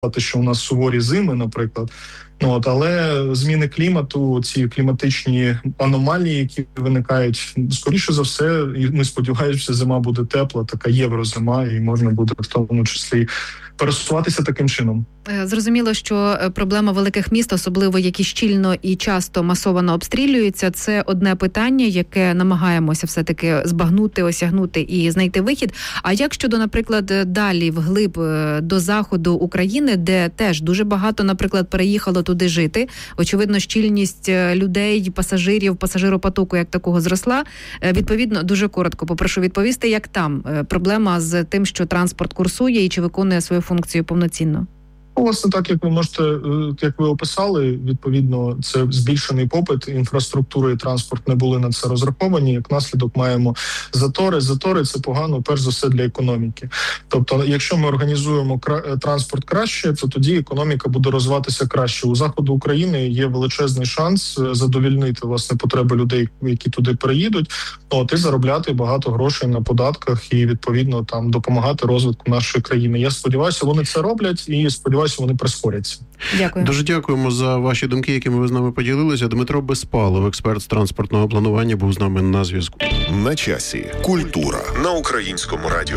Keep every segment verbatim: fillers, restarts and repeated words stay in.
що у нас суворі зими, наприклад. Ну, от, але зміни клімату, ці кліматичні аномалії, які виникають, скоріше за все, і ми сподіваємося, зима буде тепла, така єврозима, і можна буде в тому числі пересуватися таким чином. Зрозуміло, що проблема великих міст, особливо які щільно і часто масово обстрілюються, це одне питання, яке намагаємося все-таки збагнути, осягнути і знайти вихід. А як щодо, наприклад, далі вглиб до заходу України, де теж дуже багато, наприклад, переїхало туди жити, очевидно, щільність людей, пасажирів, пасажиропотоку як такого зросла. Відповідно, дуже коротко попрошу відповісти, як там проблема з тим, що транспорт курсує і чи виконує свою функцію повноцінно? Власне, так, як ви можете, як ви описали, відповідно, це збільшений попит, інфраструктура і транспорт не були на це розраховані, як наслідок маємо затори. Затори – це погано, перш за все, для економіки. Тобто, якщо ми організуємо кра- транспорт краще, то тоді економіка буде розвиватися краще. У заходу України є величезний шанс задовільнити, власне, потреби людей, які туди переїдуть, от, і заробляти багато грошей на податках і, відповідно, там допомагати розвитку нашої країни. Я сподіваюся, вони це роблять і сподіваюся, вони прискоряться. Дякую. Дуже дякуємо за ваші думки, якими ви з нами поділилися. Дмитро Безпалов, експерт з транспортного планування, був з нами на зв'язку. На часі. Культура на Українському радіо.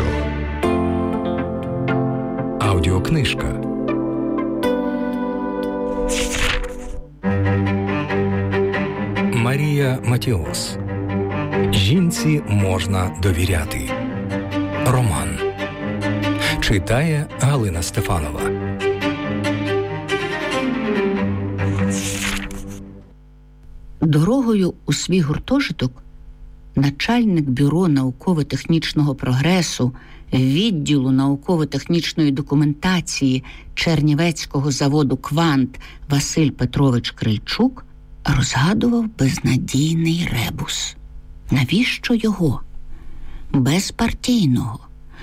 Аудіокнижка. Марія Матіос. Жінці можна довіряти. Роман. Читає Галина Стефанова. Дорогою у свій гуртожиток начальник бюро науково-технічного прогресу відділу науково-технічної документації Чернівецького заводу «Квант» Василь Петрович Крильчук розгадував безнадійний ребус. Навіщо його? Безпартійного,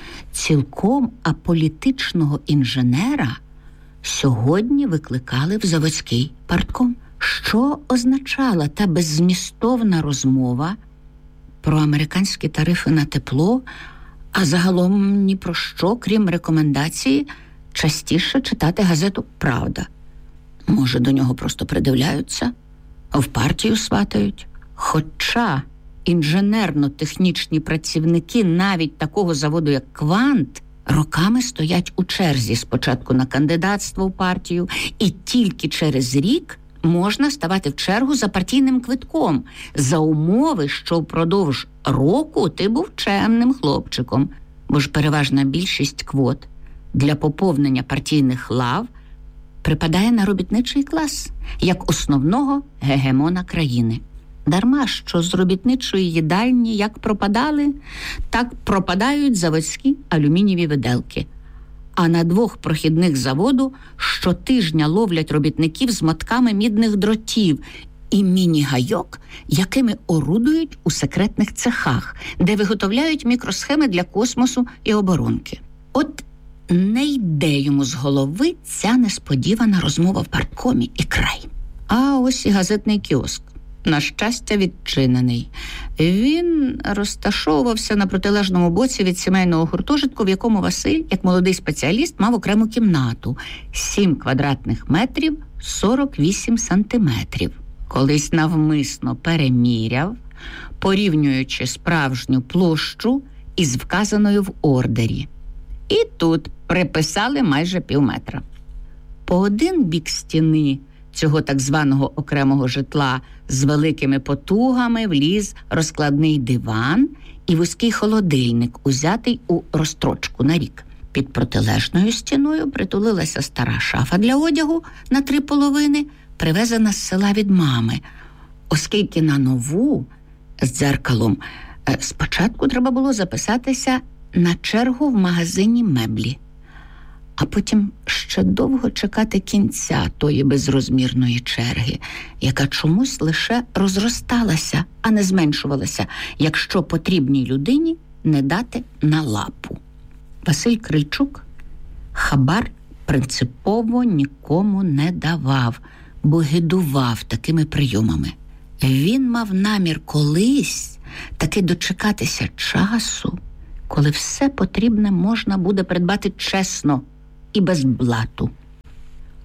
цілком аполітичного інженера сьогодні викликали в заводський партком. Що означала та беззмістовна розмова про американські тарифи на тепло, а загалом ні про що, крім рекомендації, частіше читати газету «Правда». Може, до нього просто придивляються, в партію сватають. Хоча інженерно-технічні працівники навіть такого заводу, як «Квант», роками стоять у черзі спочатку на кандидатство в партію, і тільки через рік можна ставати в чергу за партійним квитком, за умови, що впродовж року ти був чемним хлопчиком. Бо ж переважна більшість квот для поповнення партійних лав припадає на робітничий клас, як основного гегемона країни. Дарма, що з робітничої їдальні як пропадали, так пропадають заводські алюмінієві виделки. А на двох прохідних заводу щотижня ловлять робітників з мотками мідних дротів і міні-гайок, якими орудують у секретних цехах, де виготовляють мікросхеми для космосу і оборонки. От не йде йому з голови ця несподівана розмова в парткомі і край. А ось і газетний кіоск. На щастя, відчинений. Він розташовувався на протилежному боці від сімейного гуртожитку, в якому Василь, як молодий спеціаліст, мав окрему кімнату. сім квадратних метрів, сорок вісім сантиметрів. Колись навмисно переміряв, порівнюючи справжню площу із вказаною в ордері. І тут приписали майже пів метра. По один бік стіни цього так званого окремого житла з великими потугами вліз розкладний диван і вузький холодильник, узятий у розстрочку на рік. Під протилежною стіною притулилася стара шафа для одягу на три половини, привезена з села від мами, оскільки на нову з дзеркалом спочатку треба було записатися на чергу в магазині меблі, а потім ще довго чекати кінця тої безрозмірної черги, яка чомусь лише розросталася, а не зменшувалася, якщо потрібній людині не дати на лапу. Василь Крильчук хабар принципово нікому не давав, бо гидував такими прийомами. Він мав намір колись таки дочекатися часу, коли все потрібне можна буде придбати чесно і без блату.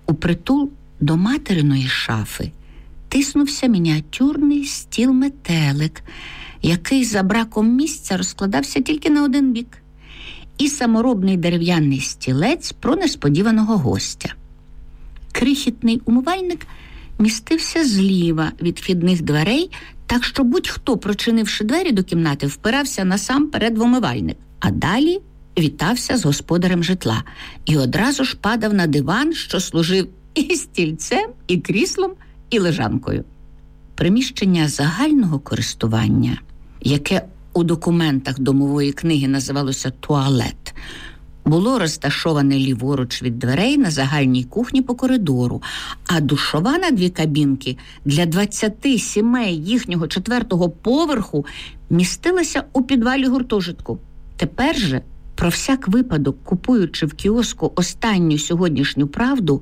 Упритул до материної шафи тиснувся мініатюрний стіл-метелик, який за браком місця розкладався тільки на один бік, і саморобний дерев'яний стілець про несподіваного гостя. Крихітний умивальник містився зліва від вхідних дверей, так що будь-хто, прочинивши двері до кімнати, впирався насамперед в умивальник, а далі вітався з господарем житла і одразу ж падав на диван, що служив і стільцем, і кріслом, і лежанкою. Приміщення загального користування, яке у документах домової книги називалося туалет, було розташоване ліворуч від дверей на загальній кухні по коридору, а душова на дві кабінки для двадцяти сімей їхнього четвертого поверху містилася у підвалі гуртожитку. Тепер же, про всяк випадок, купуючи в кіоску останню сьогоднішню правду,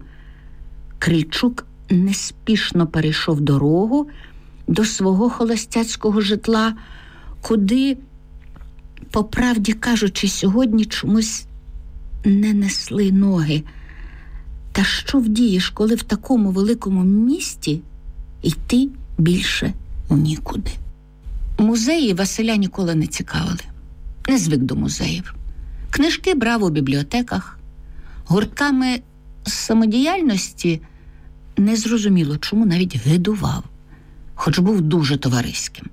Крильчук неспішно перейшов дорогу до свого холостяцького житла, куди, по правді кажучи, сьогодні чомусь не несли ноги. Та що вдієш, коли в такому великому місті йти більше нікуди? Музеї Василя ніколи не цікавили. Не звик до музеїв. Книжки брав у бібліотеках. Гуртками самодіяльності незрозуміло чому навіть гидував, хоч був дуже товариським.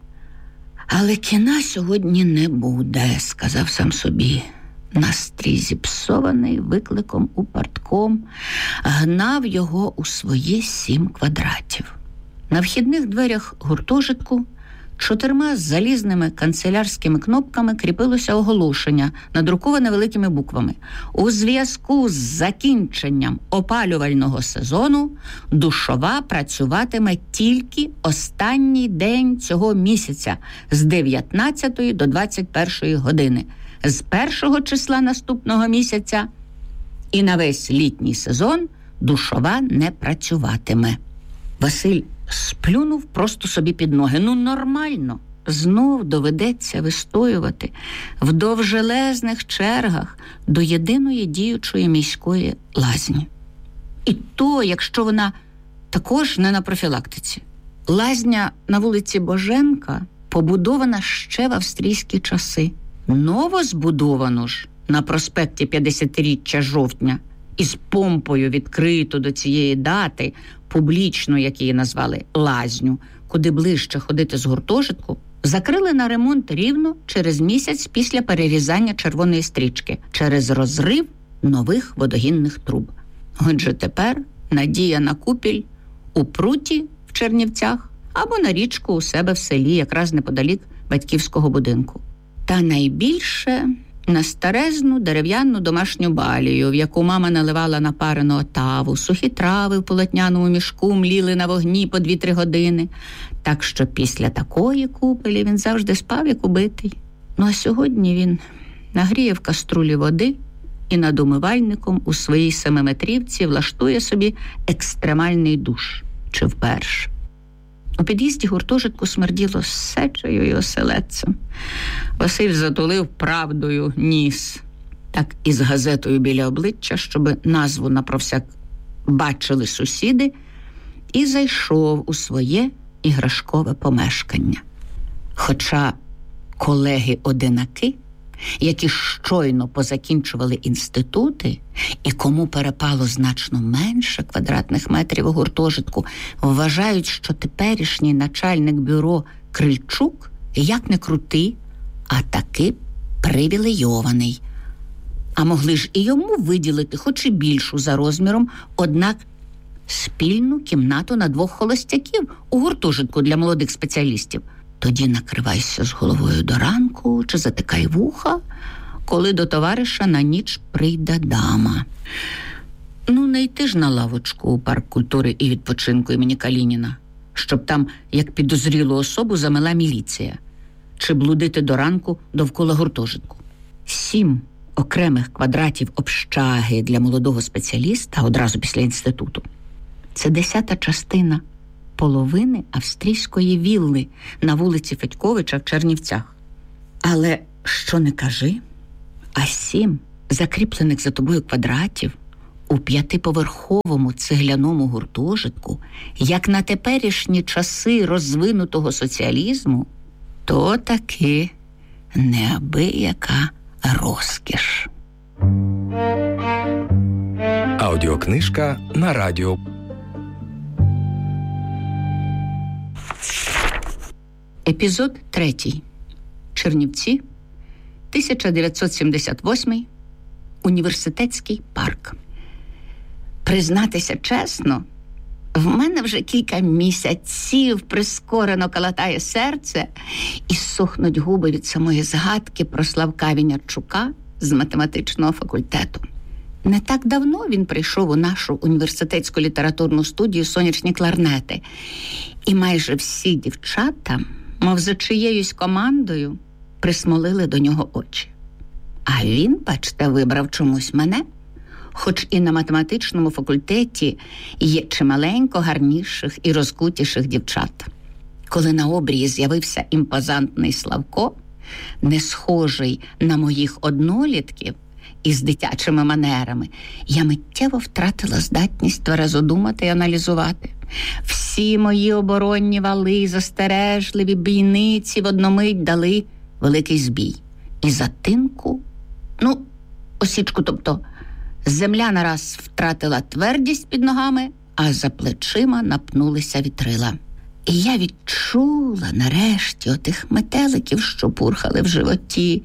Але кіна сьогодні не буде, сказав сам собі. Настрій зіпсований викликом у партком гнав його у свої сім квадратів. На вхідних дверях гуртожитку чотирма залізними канцелярськими кнопками кріпилося оголошення, надруковане великими буквами. У зв'язку з закінченням опалювального сезону душова працюватиме тільки останній день цього місяця з дев'ятнадцятої до двадцять першої години. З першого числа наступного місяця і на весь літній сезон душова не працюватиме. Василь сплюнув просто собі під ноги. Ну, нормально. Знов доведеться вистоювати в довжелезних чергах до єдиної діючої міської лазні. І то, якщо вона також не на профілактиці. Лазня на вулиці Боженка побудована ще в австрійські часи. Ново збудовану ж на проспекті п'ятдесятиріччя жовтня із помпою відкрито до цієї дати, публічно, як її назвали, лазню, куди ближче ходити з гуртожитку, закрили на ремонт рівно через місяць після перерізання червоної стрічки, через розрив нових водогінних труб. Отже, тепер надія на купіль у Пруті в Чернівцях або на річку у себе в селі, якраз неподалік батьківського будинку. Та найбільше на старезну дерев'яну домашню балію, в яку мама наливала напарену отаву, сухі трави в полотняному мішку мліли на вогні по дві-три години. Так що після такої купелі він завжди спав, як убитий. Ну а сьогодні він нагріє в каструлі води і над умивальником у своїй семиметрівці влаштує собі екстремальний душ. Чи вперше. У під'їзді гуртожитку смерділо сечею і оселедцем. Василь затулив правдою ніс, так і з газетою біля обличчя, щоб назву напровсяк бачили сусіди, і зайшов у своє іграшкове помешкання. Хоча колеги-одинаки, які щойно позакінчували інститути, і кому перепало значно менше квадратних метрів у гуртожитку, вважають, що теперішній начальник бюро Крильчук, як не крутий, а таки привілейований. А могли ж і йому виділити, хоч і більшу за розміром, однак спільну кімнату на двох холостяків у гуртожитку для молодих спеціалістів. Тоді накривайся з головою до ранку чи затикай вуха, коли до товариша на ніч прийде дама. Ну, не йти ж на лавочку у парк культури і відпочинку імені Калініна, щоб там, як підозрілу особу, замела міліція, чи блудити до ранку довкола гуртожитку. Сім окремих квадратів общаги для молодого спеціаліста одразу після інституту – це десята частина половини австрійської вілли на вулиці Федьковича в Чернівцях. Але що не кажи, а сім закріплених за тобою квадратів у п'ятиповерховому цегляному гуртожитку, як на теперішні часи розвинутого соціалізму, то таки неабияка розкіш. Аудіокнижка на радіо. Епізод третій. Чернівці, тисяча дев'ятсот сімдесят восьмий. Університетський парк. Признатися чесно, в мене вже кілька місяців прискорено калатає серце і сохнуть губи від самої згадки про Славка Вінярчука з математичного факультету. Не так давно він прийшов у нашу університетську літературну студію «Сонячні кларнети». І майже всі дівчата, мов за чиєюсь командою, присмолили до нього очі. А він, бачите, вибрав чомусь мене, хоч і на математичному факультеті є чималенько гарніших і розкутіших дівчат. Коли на обрії з'явився імпозантний Славко, не схожий на моїх однолітків із дитячими манерами, я миттєво втратила здатність тверезо думати і аналізувати. Всі мої оборонні вали, застережливі бійниці в одномить дали великий збій. І затинку, ну, осічку, тобто, земля нараз втратила твердість під ногами, а за плечима напнулися вітрила. І я відчула нарешті отих метеликів, що пурхали в животі.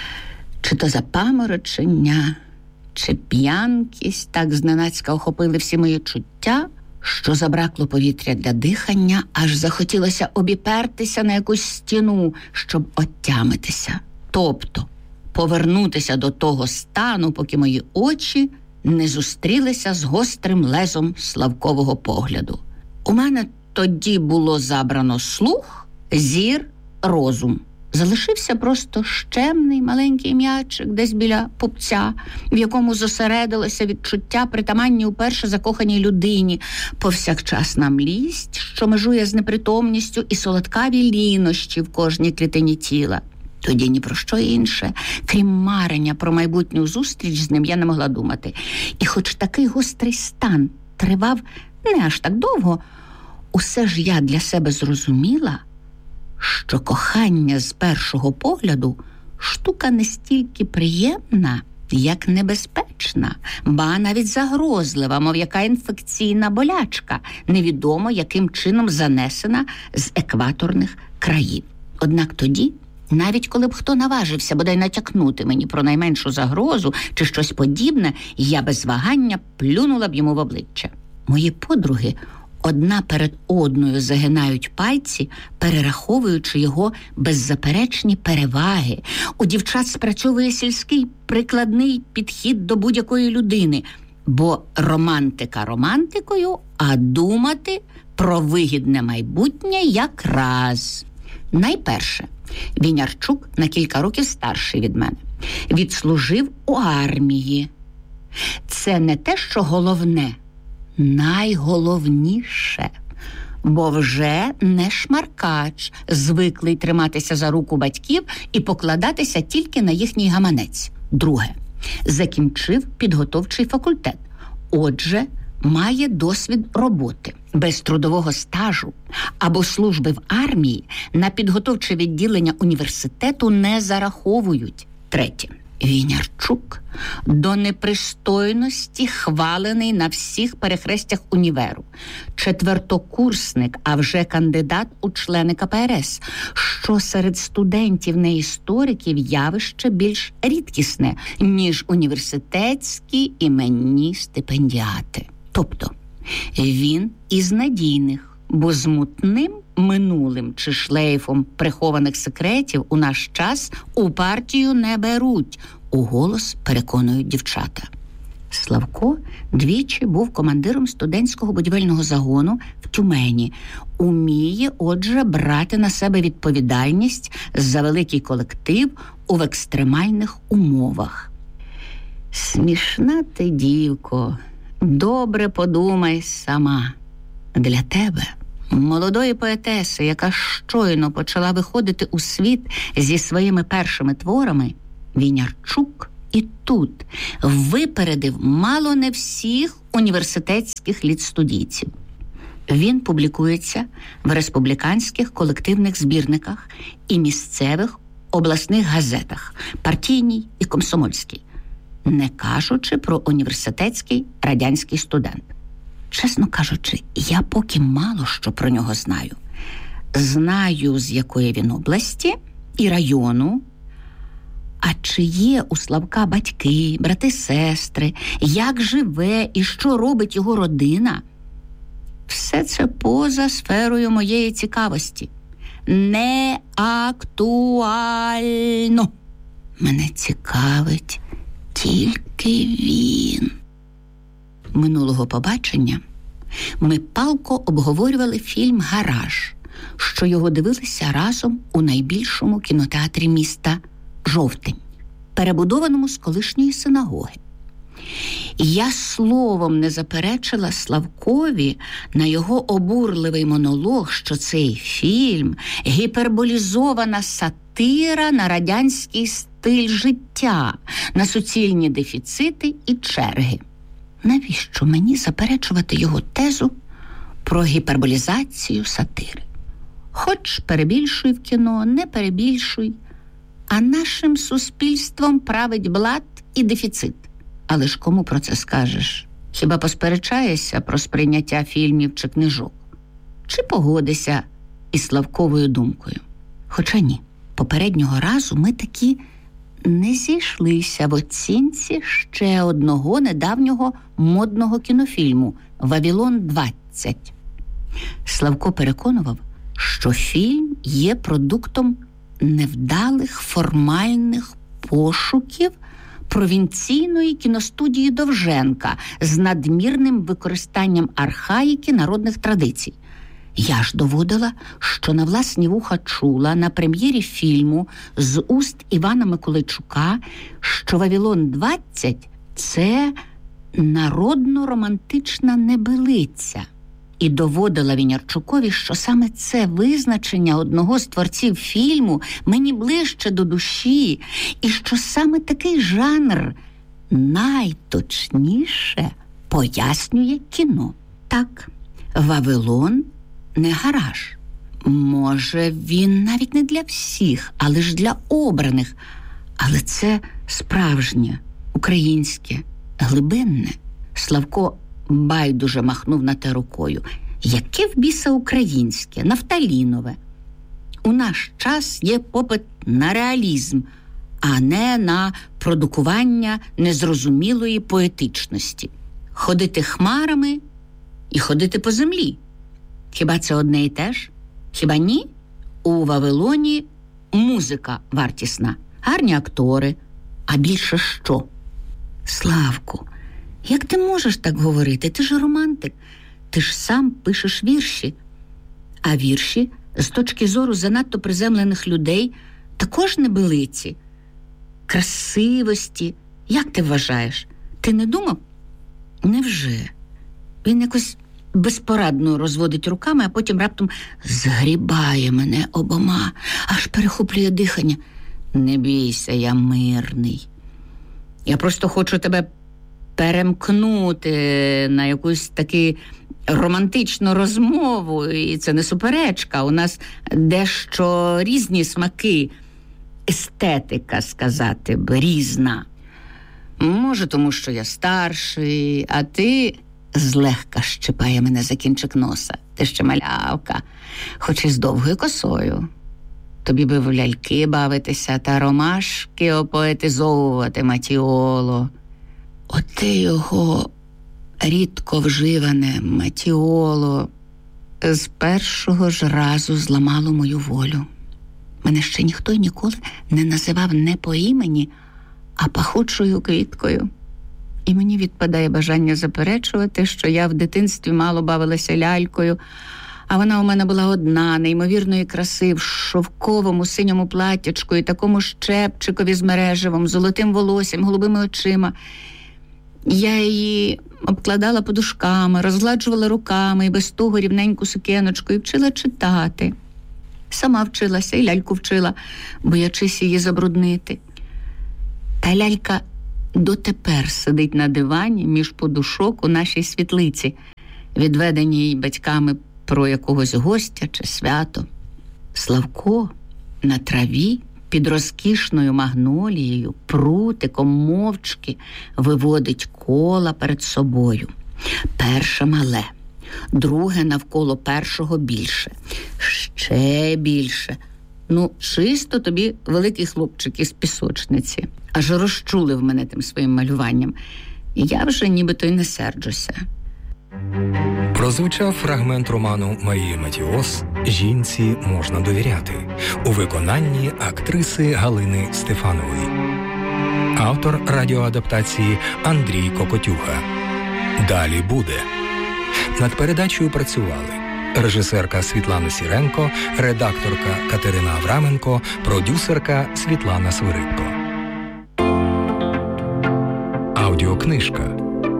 Чи то запаморочення, чи п'янкість так зненацька охопили всі мої чуття, що забракло повітря для дихання, аж захотілося обіпертися на якусь стіну, щоб отямитися. Тобто повернутися до того стану, поки мої очі не зустрілися з гострим лезом Славкового погляду. У мене тоді було забрано слух, зір, розум. Залишився просто щемний маленький м'ячик десь біля пупця, в якому зосередилося відчуття притаманні уперше закоханій людині, повсякчасна млість, що межує з непритомністю, і солодкаві лінощі в кожній клітині тіла. Тоді ні про що інше, крім марення про майбутню зустріч з ним, я не могла думати. І хоч такий гострий стан тривав не аж так довго, усе ж я для себе зрозуміла, що кохання з першого погляду штука не стільки приємна, як небезпечна, ба навіть загрозлива, мов яка інфекційна болячка, невідомо яким чином занесена з екваторних країв. Однак тоді, навіть коли б хто наважився бодай натякнути мені про найменшу загрозу чи щось подібне, я без вагання плюнула б йому в обличчя. Мої подруги одна перед одною загинають пальці, перераховуючи його беззаперечні переваги. У дівчат спрацьовує сільський прикладний підхід до будь-якої людини, бо романтика романтикою, а думати про вигідне майбутнє якраз. Найперше, Вінярчук на кілька років старший від мене. Відслужив у армії. Це не те, що головне, найголовніше, бо вже не шмаркач, звиклий триматися за руку батьків і покладатися тільки на їхній гаманець. Друге, закінчив підготовчий факультет. Отже, має досвід роботи. Без трудового стажу або служби в армії на підготовче відділення університету не зараховують. Третє. Вінярчук до непристойності хвалений на всіх перехрестях універу. Четвертокурсник, а вже кандидат у члени ка пе ер ес, що серед студентів-неісториків явище більш рідкісне, ніж університетські іменні стипендіати. Тобто, він із надійних, бо з мутним минулим чи шлейфом прихованих секретів у наш час у партію не беруть, уголос переконують дівчата. Славко двічі був командиром студентського будівельного загону в Тюмені. Уміє, отже, брати на себе відповідальність за великий колектив у екстремальних умовах. Смішна ти, дівко, добре подумай сама. Для тебе, молодої поетеси, яка щойно почала виходити у світ зі своїми першими творами, Вінярчук і тут випередив мало не всіх університетських літстудійців. Він публікується в республіканських колективних збірниках і місцевих обласних газетах, партійній і комсомольській, не кажучи про університетський радянський студент. Чесно кажучи, я поки мало що про нього знаю. Знаю, з якої він області і району. А чи є у Славка батьки, брати, сестри, як живе і що робить його родина? Все це поза сферою моєї цікавості. Не актуально. Мене цікавить тільки він. Минулого побачення ми палко обговорювали фільм «Гараж», що його дивилися разом у найбільшому кінотеатрі міста «Жовтень», перебудованому з колишньої синагоги. Я словом не заперечила Славкові на його обурливий монолог, що цей фільм – гіперболізована сатира на радянський стиль життя, на суцільні дефіцити і черги. Навіщо мені заперечувати його тезу про гіперболізацію сатири? Хоч перебільшуй в кіно, не перебільшуй, а нашим суспільством править блат і дефіцит. Але ж кому про це скажеш? Хіба посперечаєшся про сприйняття фільмів чи книжок? Чи погодишся із Славковою думкою? Хоча ні, попереднього разу ми таки не зійшлися в оцінці ще одного недавнього модного кінофільму «Вавилон-двадцять». Славко переконував, що фільм є продуктом невдалих формальних пошуків провінційної кіностудії Довженка з надмірним використанням архаїки народних традицій. Я ж доводила, що на власні вуха чула на прем'єрі фільму з уст Івана Миколайчука, що «Вавилон-двадцять» – це народно-романтична небилиця. І доводила Вінярчукові, що саме це визначення одного з творців фільму мені ближче до душі, і що саме такий жанр найточніше пояснює кіно. Так, «Вавилон» не гараж. Може, він навіть не для всіх, але ж для обраних. Але це справжнє, українське, глибинне. Славко байдуже махнув на те рукою. Яке в біса українське, нафталінове? У наш час є попит на реалізм, а не на продукування незрозумілої поетичності. Ходити хмарами і ходити по землі. Хіба це одне і те ж? Хіба ні? У «Вавилоні» музика вартісна, гарні актори. А більше що? Славку, як ти можеш так говорити? Ти ж романтик. Ти ж сам пишеш вірші. А вірші, з точки зору занадто приземлених людей, також небилиці. Красивості. Як ти вважаєш? Ти не думав? Невже? Він якось безпорадно розводить руками, а потім раптом згрібає мене обома, аж перехоплює дихання. Не бійся, я мирний. Я просто хочу тебе перемкнути на якусь таку романтичну розмову, і це не суперечка. У нас дещо різні смаки, естетика, сказати б, різна. Може, тому що я старший, а ти злегка щипає мене за кінчик носа. Ти ще малявка, хоч і з довгою косою. Тобі би в ляльки бавитися та ромашки опоетизовувати, Матіоло. Оте його рідко вживане Матіоло з першого ж разу зламало мою волю. Мене ще ніхто й ніколи не називав не по імені, а пахучою квіткою. І мені відпадає бажання заперечувати, що я в дитинстві мало бавилася лялькою, а вона у мене була одна, неймовірної краси, в шовковому синьому платтячку і такому щепчикові з мереживом, золотим волоссям, голубими очима. Я її обкладала подушками, розгладжувала руками і без того рівненьку сукеночку і вчила читати. Сама вчилася і ляльку вчила, боячись її забруднити. Та лялька дотепер сидить на дивані між подушок у нашій світлиці, відведеній батьками про якогось гостя чи свято. Славко на траві під розкішною магнолією прутиком мовчки виводить кола перед собою. Перше мале, друге навколо першого більше, ще більше. Ну, чисто тобі великий хлопчик із пісочниці. Аж розчулив мене тим своїм малюванням. І я вже нібито й не серджуся. Прозвучав фрагмент роману Марії Матіос «Жінці можна довіряти» у виконанні актриси Галини Стефанової. Автор радіоадаптації Андрій Кокотюха. Далі буде. Над передачею працювали режисерка Світлана Сіренко, редакторка Катерина Авраменко, продюсерка Світлана Свиридко. Аудіокнижка.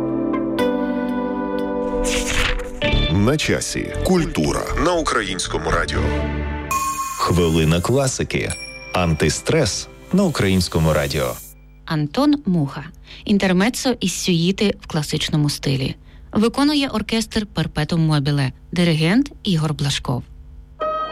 На часі. Культура на Українському радіо. Хвилина класики. Антистрес на Українському радіо. Антон Муха. Інтермеццо із сюїти в класичному стилі. Виконує оркестр «Перпетум мобіле», диригент Ігор Блашков.